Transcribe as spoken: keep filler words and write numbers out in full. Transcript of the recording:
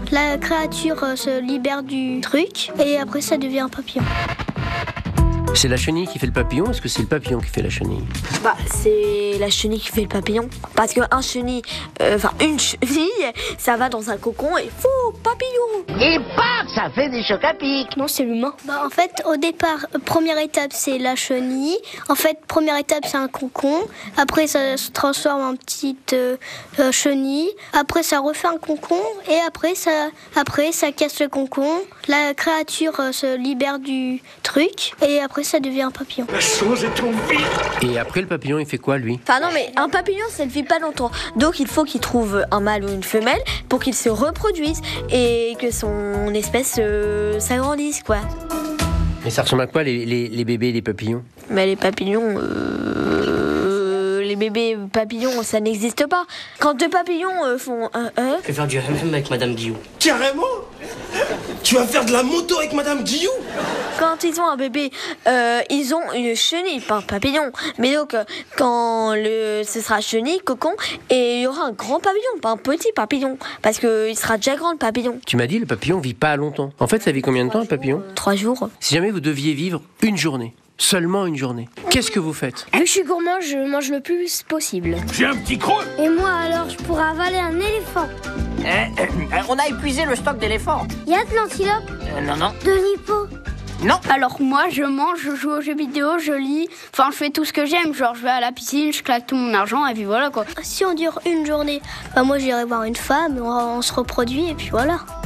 la créature euh, se libère du truc et après ça devient un papillon. C'est la chenille qui fait le papillon ou est-ce que c'est le papillon qui fait la chenille? Bah, c'est la chenille qui fait le papillon. Parce qu'un chenille, enfin euh, une chenille, ça va dans un cocon et fou, papillon. Et bam, ça fait des chocs à pic. Non, c'est l'humain. Bah, en fait, au départ, première étape, c'est la chenille. En fait, première étape, c'est un cocon. Après, ça se transforme en petite euh, euh, chenille. Après, ça refait un cocon. Et après, ça, après, ça casse le cocon. La créature euh, se libère du truc. Et après, ça devient un papillon. La chose est trop vite. Et après, le papillon, il fait quoi, lui? Enfin non, mais un papillon, ça ne vit pas longtemps. Donc, il faut qu'il trouve un mâle ou une femelle pour qu'il se reproduise et que son espèce euh, s'agrandisse, quoi. Mais ça ressemble à quoi, les, les, les bébés et les papillons? Mais les papillons... Euh... Les bébés papillons, ça n'existe pas. Quand deux papillons euh, font un œuf... Je vais faire du M M avec Madame Guillou. Carrément? Tu vas faire de la moto avec Madame Guillou? Quand ils ont un bébé, euh, ils ont une chenille, pas un papillon. Mais donc, euh, quand le, ce sera chenille, cocon, et il y aura un grand papillon, pas un petit papillon. Parce qu'il sera déjà grand, le papillon. Tu m'as dit, le papillon vit pas longtemps. En fait, ça vit combien de temps, un papillon? Trois jours. Si jamais vous deviez vivre une journée, seulement une journée, qu'est-ce que vous faites? Vu que je suis gourmand, je mange le plus possible. J'ai un petit creux. Et moi, alors, je pourrais avaler un éléphant. Euh, euh, on a épuisé le stock d'éléphants. Il y a de l'antilope, Euh, non, non. de l'hippo. Non. Alors moi, je mange, je joue aux jeux vidéo, je lis, enfin je fais tout ce que j'aime, genre je vais à la piscine, je claque tout mon argent et puis voilà quoi. Si on dure une journée, bah moi j'irai voir une femme, on, on se reproduit et puis voilà.